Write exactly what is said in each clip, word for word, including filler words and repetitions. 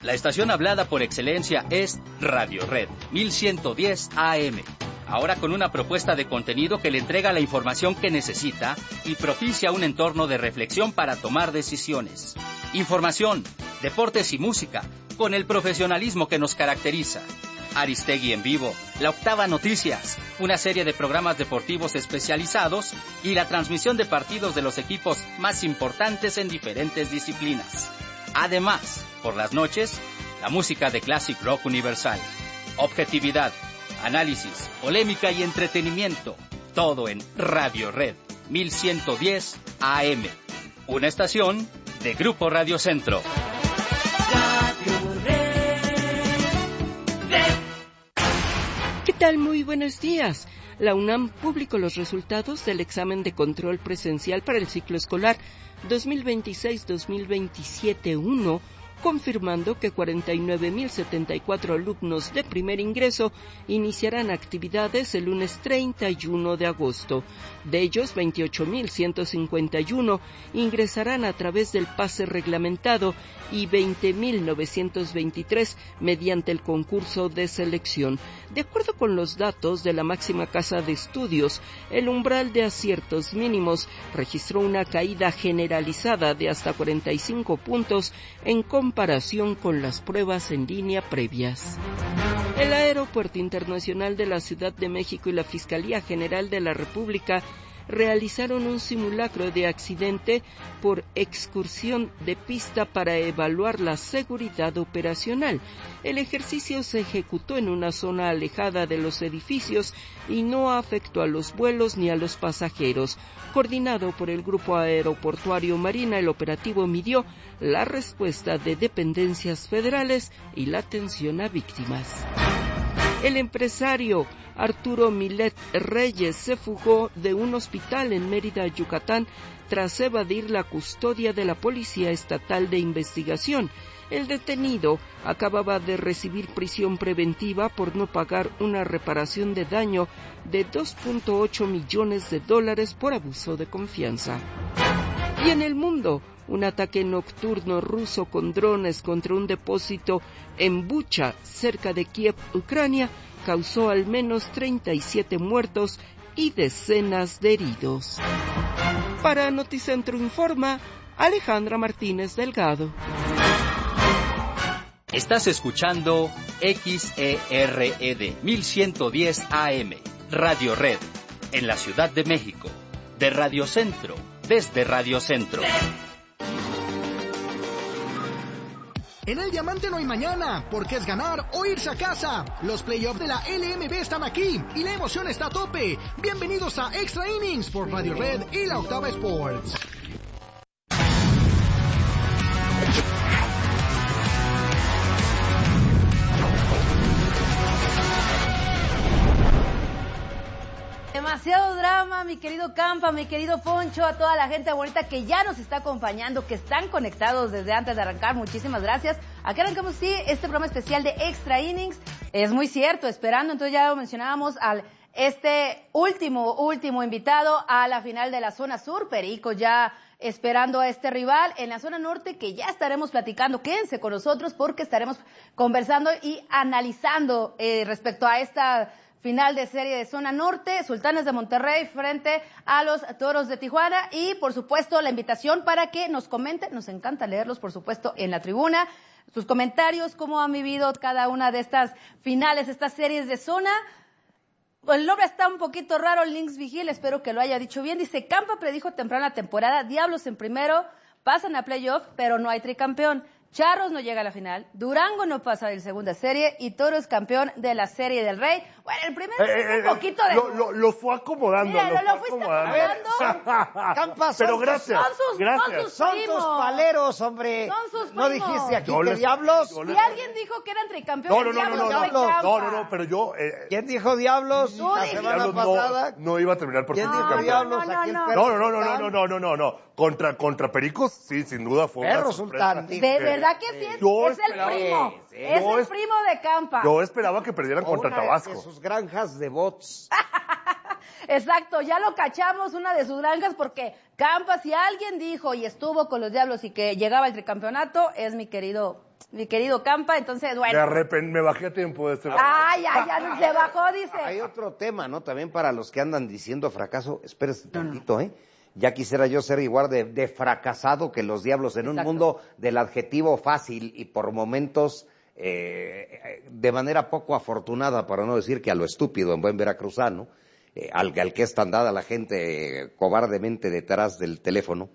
La estación hablada por excelencia es Radio Red mil ciento diez A M. Ahora con una propuesta de contenido que le entrega la información que necesita y propicia un entorno de reflexión para tomar decisiones. Información, deportes y música, con el profesionalismo que nos caracteriza. Aristegui en vivo, La Octava Noticias, una serie de programas deportivos especializados y la transmisión de partidos de los equipos más importantes en diferentes disciplinas. Además, por las noches, la música de Classic Rock Universal. Objetividad, análisis, polémica y entretenimiento. Todo en Radio Red mil ciento diez A M. Una estación de Grupo Radio Centro. ¿Qué tal? Muy buenos días. La UNAM publicó los resultados del examen de control presencial para el ciclo escolar dos mil veintiséis dos mil veintisiete uno, confirmando que cuarenta y nueve mil setenta y cuatro alumnos de primer ingreso iniciarán actividades el lunes treinta y uno de agosto. De ellos, veintiocho mil ciento cincuenta y uno ingresarán a través del pase reglamentado y veinte mil novecientos veintitrés mediante el concurso de selección. De acuerdo con los datos de la máxima casa de estudios, el umbral de aciertos mínimos registró una caída generalizada de hasta cuarenta y cinco puntos en comparación con las pruebas en línea previas. El Aeropuerto Internacional de la Ciudad de México y la Fiscalía General de la República realizaron un simulacro de accidente por excursión de pista para evaluar la seguridad operacional. El ejercicio se ejecutó en una zona alejada de los edificios y no afectó a los vuelos ni a los pasajeros. Coordinado por el Grupo Aeroportuario Marina, el operativo midió la respuesta de dependencias federales y la atención a víctimas. El empresario Arturo Milet Reyes se fugó de un hospital en Mérida, Yucatán, tras evadir la custodia de la Policía Estatal de Investigación. El detenido acababa de recibir prisión preventiva por no pagar una reparación de daño de dos punto ocho millones de dólares por abuso de confianza. Y en el mundo, un ataque nocturno ruso con drones contra un depósito en Bucha, cerca de Kiev, Ucrania, causó al menos treinta y siete muertos y decenas de heridos. Para Noticentro Informa, Alejandra Martínez Delgado. Estás escuchando X E R E D mil ciento diez A M, Radio Red, en la Ciudad de México, de Radio Centro, desde Radio Centro. En el Diamante no hay mañana, porque es ganar o irse a casa. Los playoffs de la L M B están aquí y la emoción está a tope. Bienvenidos a Extra Innings por Radio Red y La Octava Sports. Demasiado drama, mi querido Campa, mi querido Poncho, a toda la gente bonita que ya nos está acompañando, que están conectados desde antes de arrancar. Muchísimas gracias. Aquí arrancamos, sí, este programa especial de Extra Innings. Es muy cierto, esperando, entonces ya lo mencionábamos, al este último, último invitado a la final de la zona sur, Perico, ya esperando a este rival en la zona norte, que ya estaremos platicando. Quédense con nosotros porque estaremos conversando y analizando eh, respecto a esta final de serie de zona norte, Sultanes de Monterrey frente a los Toros de Tijuana, y por supuesto la invitación para que nos comenten, nos encanta leerlos por supuesto en la tribuna, sus comentarios, cómo han vivido cada una de estas finales, estas series de zona. El nombre está un poquito raro, Lynx Vigil, espero que lo haya dicho bien. Dice, Campa predijo temprano la temporada, Diablos en primero, pasan a playoff, pero no hay tricampeón. Charros no llega a la final, Durango no pasa de la segunda serie y Toro es campeón de la Serie del Rey. Bueno, el primero eh, es un poquito de... Lo, lo, lo fue acomodando. Mira, lo, lo, fue lo fuiste acomodando. acomodando. Campa, son Pero tus- gracias. Son sus, gracias. son sus Son primos. tus paleros, hombre. Son sus ¿No primos. dijiste aquí Yo que les- diablos? yo Si les- alguien dijo que eran tricampeones, No, no, no, no, no, Diablos no, fue no, Campa. no, no, pero yo... Eh, ¿Quién dijo diablos Tú la dijiste. semana Diablos no- pasada? no, iba a terminar por ¿Quién ser dijo no, tricampeón. diablos? no, Aquí el no. perro No, no, no, no, sultán. no, no, no, no, no. Contra, contra Pericos, sí, sin duda fue una Perro sorpresa. sultán, dijo. De verdad que sí, es, Yo es el esperaba- primo, Sí, sí. es Yo el es- primo de Campa. Yo esperaba que perdieran contra Una de Tabasco. sus granjas de bots. Exacto, ya lo cachamos, una de sus granjas, porque Campa, si alguien dijo y estuvo con los Diablos y que llegaba el tricampeonato, es mi querido mi querido Campa, entonces, bueno. De repente me bajé a tiempo de este. Ay, ay, ya se bajó, dice. Hay otro tema, ¿no? También para los que andan diciendo fracaso, espérese tantito, ¿eh? Ya quisiera yo ser igual de, de fracasado que los diablos en Exacto. un mundo del adjetivo fácil y por momentos eh, de manera poco afortunada, para no decir que a lo estúpido en buen veracruzano, eh, al, al que es tan dada la gente eh, cobardemente detrás del teléfono.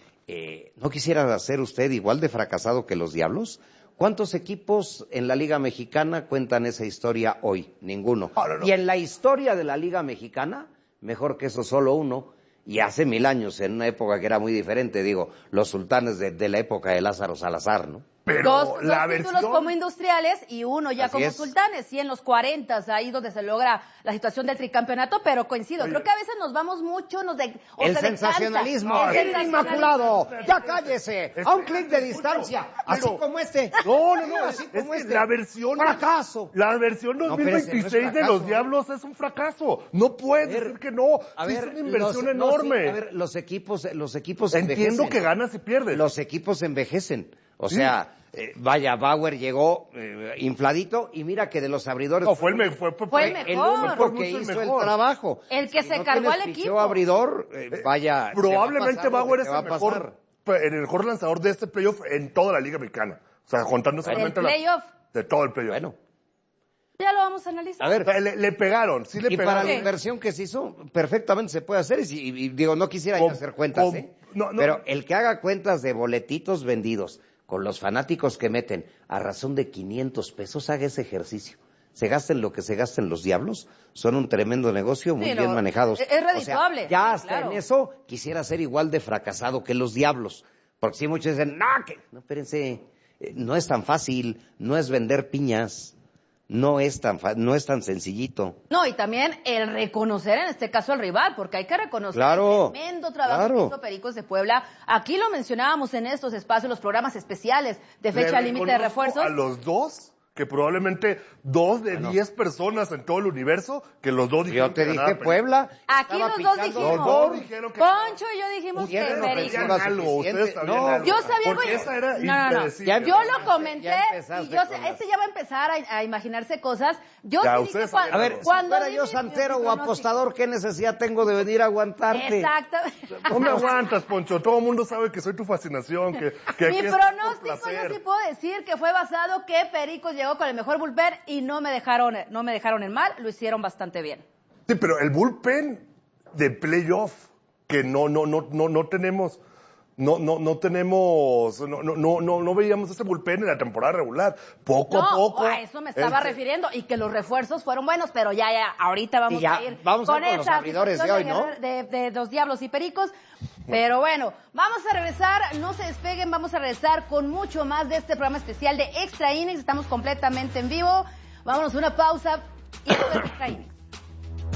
Eh, ¿No quisiera ser usted igual de fracasado que los diablos? ¿Cuántos equipos en la Liga Mexicana cuentan esa historia hoy? Ninguno. Oh, no, no. Y en la historia de la Liga Mexicana, mejor que eso, solo uno. Y hace mil años, en una época que era muy diferente, digo, los sultanes de, de la época de Lázaro Salazar, ¿no? Pero dos, la dos versión... títulos como industriales y uno ya Así como es. sultanes, y en los cuarentas, ahí donde se logra la situación del tricampeonato, pero coincido, Oye. creo que a veces nos vamos mucho, nos de, o El se sensacionalismo, decanta, el inmaculado, ya cállese, a un clic de distancia, así Pero- como este. No, no, no, así es como que este. la versión... Fracaso. La versión No, dos mil veintiséis espérese, no es de fracaso, los Diablos es un fracaso. No puedes A ver, decir que no. A Sí, ver, es una inversión los- no, enorme. sí, a ver, los equipos, los equipos Entiendo envejecen. que ganas y pierdes. Los equipos envejecen. O Sí. sea, eh, vaya, Bauer llegó eh, infladito y mira que de los abridores... No, fue el, me- fue, fue, Fue el el mejor. único Fue que mucho el hizo el mejor. trabajo. El que Si se no cargó tienes al picheo equipo. abridor, eh, vaya... Probablemente te va a pasar lo Bauer que es te va el a pasar. mejor, el mejor lanzador de este playoff en toda la Liga Mexicana. O sea, contando ¿Del solamente la- playoff? de todo el playoff. Bueno, Ya lo vamos a analizar. a ver, O sea, le, le pegaron, sí le y para pegaron. la inversión que se hizo, perfectamente se puede hacer. Y, y- y digo, no quisiera yo Com- hacer cuentas, com- ¿eh? no, no. Pero el que haga cuentas de boletitos vendidos con los fanáticos que meten a razón de quinientos pesos, haga ese ejercicio. Se gasten lo que se gasten los diablos, son un tremendo negocio, muy Sí, bien no, manejados. es- es redituable, O sea, ya sí, hasta claro. en eso quisiera ser igual de fracasado que los diablos. Porque si muchos dicen, no, que... No, espérense, eh, no es tan fácil, no es vender piñas. No es tan fa- no es tan sencillito. No, y también el reconocer en este caso al rival, porque hay que reconocer Claro, el tremendo trabajo claro. que hizo Pericos de Puebla. Aquí lo mencionábamos en estos espacios, los programas especiales de fecha Le límite de reconozco refuerzos. A los dos, que probablemente dos de Bueno. diez personas en todo el universo, que los dos dijeron Yo te que dije ganaba Puebla. Aquí estaba los dos pichando- dijimos. Los dos dijeron que- Poncho y yo dijimos que Tienen Ustedes Pericos. sabían ofensiva algo, suficiente. ustedes sabían No, algo. Yo sabía Porque algo- esa era No, no, no. impredecible. Ya Yo lo empezaste, comenté ya y empezaste yo con sé, las- este ya va a empezar a, a imaginarse cosas. Yo Ya, sí dije ustedes cuan- sabían A ver, algo. cuando cuando era di yo mi- santero mi o pronóstico. apostador, ¿qué necesidad tengo de venir a aguantarte? Exactamente. No me aguantas, Poncho. Todo el mundo sabe que soy tu fascinación. Que, que Mi aquí es por pronóstico placer. yo sí puedo decir que fue basado que Pericos llegó con el mejor bullpen y no me dejaron, no me dejaron en mal, lo hicieron bastante bien. Sí, pero el bullpen de playoff, que no, no, no, no, no tenemos, no, no, no tenemos, no, no, no, no, no veíamos ese bullpen en la temporada regular. Poco No, a poco. a eso me estaba el- refiriendo y que los refuerzos fueron buenos, pero ya, ya, ahorita vamos Y ya, a ir vamos a con ir con los esa abridores de situación hoy, ¿no? de, de los Diablos y Pericos. Pero bueno, vamos a regresar, no se despeguen, vamos a regresar con mucho más de este programa especial de Extra Innings. Estamos completamente en vivo. Vámonos a una pausa y después de Extra Innings.